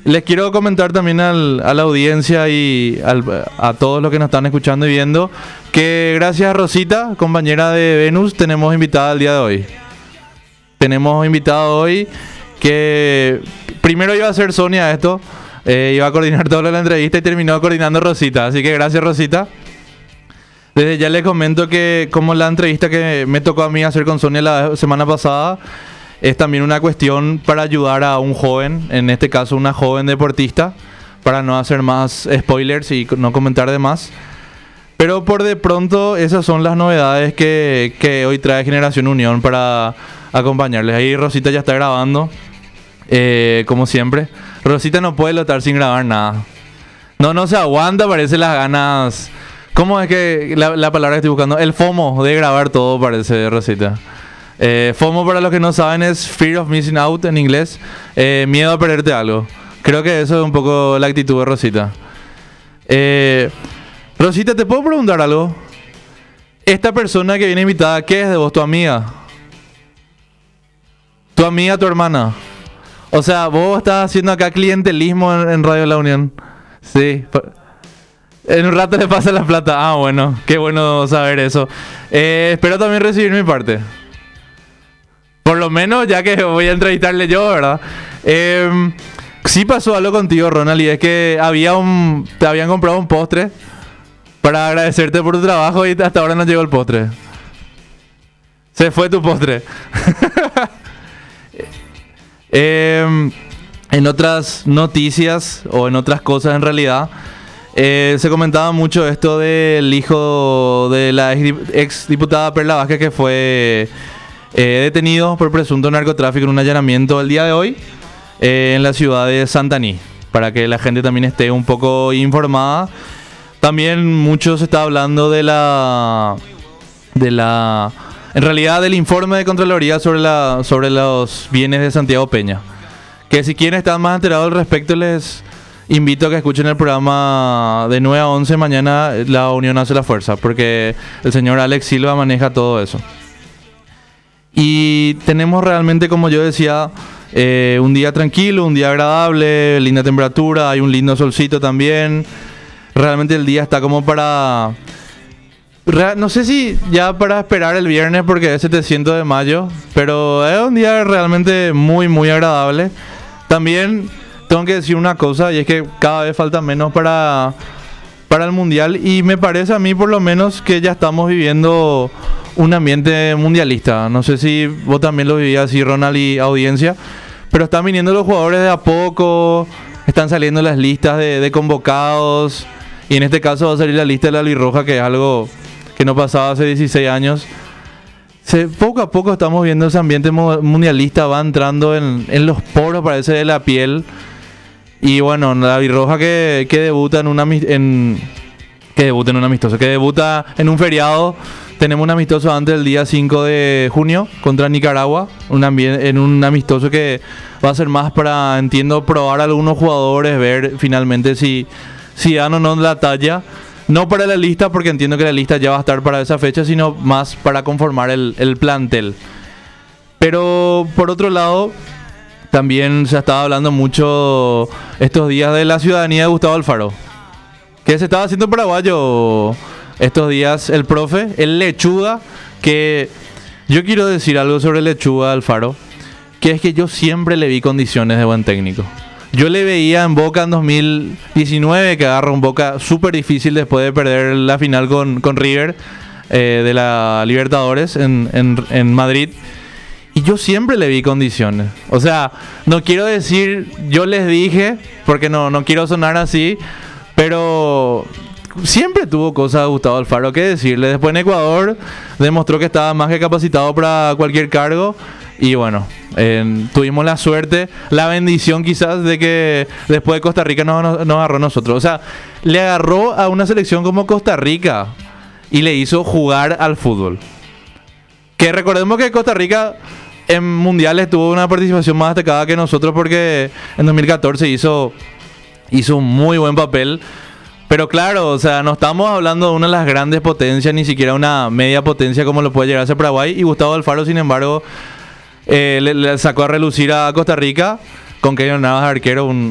Les quiero comentar también a la audiencia y a todos los que nos están escuchando y viendo que gracias a Rosita, compañera de Venus, tenemos invitada el día de hoy. Tenemos invitado hoy que primero iba a ser Sonia esto, iba a coordinar toda la entrevista y terminó coordinando Rosita. Así que gracias, Rosita. Desde ya les comento que como la entrevista que me tocó a mí hacer con Sonia la semana pasada es también una cuestión para ayudar a un joven, en este caso una joven deportista, para no hacer más spoilers y no comentar de más. Pero por de pronto esas son las novedades que hoy trae Generación Unión para acompañarles. Ahí Rosita ya está grabando, como siempre. Rosita no puede lotar sin grabar nada. No se aguanta, parece las ganas. ¿Cómo es que la palabra que estoy buscando? El FOMO de grabar todo, parece, Rosita. FOMO, para los que no saben, es Fear of Missing Out en inglés. Miedo a perderte algo. Creo que eso es un poco la actitud de Rosita. Rosita, ¿te puedo preguntar algo? Esta persona que viene invitada, ¿qué es de vos? ¿Tu amiga? ¿Tu amiga, tu hermana? O sea, vos estás haciendo acá clientelismo en Radio La Unión. Sí. En un rato le pasa la plata. Ah, bueno. Qué bueno saber eso. Espero también recibir mi parte. Por lo menos, ya que voy a entrevistarle yo, ¿verdad? Sí pasó algo contigo, Ronald, y es que te habían comprado un postre para agradecerte por tu trabajo y hasta ahora no llegó el postre. Se fue tu postre. En otras noticias, o en otras cosas en realidad, se comentaba mucho esto del hijo de la ex diputada Perla Vázquez, que fue detenido por presunto narcotráfico en un allanamiento el día de hoy en la ciudad de Santaní, para que la gente también esté un poco informada. También mucho se está hablando en realidad del informe de Contraloría sobre los bienes de Santiago Peña, que si quieren estar más enterados al respecto, les invito a que escuchen el programa de 9 a 11 mañana, La Unión hace la fuerza, porque el señor Alex Silva maneja todo eso. Y tenemos realmente, como yo decía, un día tranquilo, un día agradable, linda temperatura, hay un lindo solcito también. Realmente el día está como para... No sé si ya para esperar el viernes, porque es 700 de mayo, pero es un día realmente muy, muy agradable. También tengo que decir una cosa, y es que cada vez falta menos para el Mundial, y me parece a mí por lo menos que ya estamos viviendo un ambiente mundialista. No sé si vos también lo vivías así, Ronald y audiencia, pero están viniendo los jugadores de a poco, están saliendo las listas de convocados, y en este caso va a salir la lista de la albirroja, que es algo que no pasaba hace 16 años. Poco a poco estamos viendo ese ambiente mundialista, va entrando en los poros, parece, de la piel. Y bueno, la albirroja que debuta en un amistoso, que debuta en un feriado. Tenemos un amistoso antes del día 5 de junio contra Nicaragua, en un amistoso que va a ser más para, entiendo, probar a algunos jugadores, ver finalmente si dan o no la talla. No para la lista, porque entiendo que la lista ya va a estar para esa fecha, sino más para conformar el plantel. Pero por otro lado, también se estaba hablando mucho estos días de la ciudadanía de Gustavo Alfaro, que se estaba haciendo paraguayo estos días el profe, el Lechuga, que yo quiero decir algo sobre el Lechuga Alfaro, que es que yo siempre le vi condiciones de buen técnico. Yo le veía en Boca en 2019, que agarra un Boca súper difícil después de perder la final con River de la Libertadores en Madrid. Y yo siempre le vi condiciones. O sea, no quiero decir, yo les dije, porque no quiero sonar así, pero siempre tuvo cosas a Gustavo Alfaro que decirle. Después en Ecuador demostró que estaba más que capacitado para cualquier cargo. Y bueno, tuvimos la suerte, la bendición quizás de que después de Costa Rica nos agarró a nosotros. O sea, le agarró a una selección como Costa Rica y le hizo jugar al fútbol. Que recordemos que Costa Rica en mundiales tuvo una participación más destacada que nosotros, porque en 2014 hizo un muy buen papel. Pero claro, o sea, no estamos hablando de una de las grandes potencias, ni siquiera una media potencia como lo puede llegar a ser Paraguay. Y Gustavo Alfaro, sin embargo, le sacó a relucir a Costa Rica con Keylor Navas arquero,